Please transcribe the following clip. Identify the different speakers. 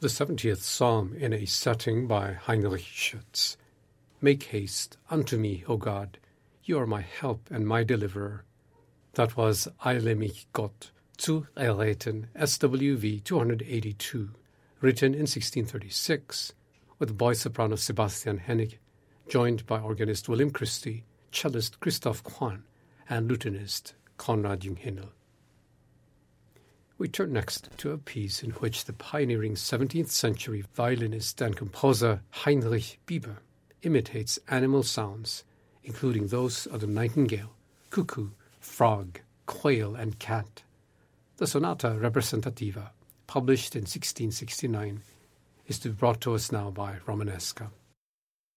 Speaker 1: The 70th Psalm in a setting by Heinrich Schütz. Make haste unto me, O God. You are my help and my deliverer. That was Eile mich Gott zu erretten, SWV 282, written in 1636, with boy soprano Sebastian Hennig, joined by organist William Christie, cellist Christoph Kwan, and lutenist Konrad Junghindel. We turn next to a piece in which the pioneering 17th century violinist and composer Heinrich Bieber imitates animal sounds, including those of the nightingale, cuckoo, frog, quail, and cat. The Sonata Representativa, published in 1669, is to be brought to us now by Romanesca.